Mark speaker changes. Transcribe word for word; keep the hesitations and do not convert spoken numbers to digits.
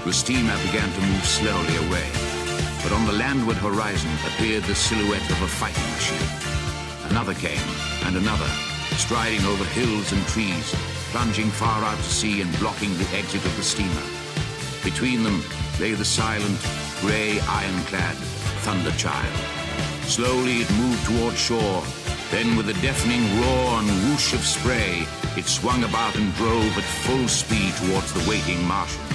Speaker 1: The steamer began to move slowly away, but on the landward horizon appeared the silhouette of a fighting machine. Another came, and another, striding over hills and trees, plunging far out to sea and blocking the exit of the steamer. Between them lay the silent, grey, ironclad Thunder Child. Slowly it moved toward shore. Then with a deafening roar and whoosh of spray, it swung about and drove at full speed towards the waiting Martians.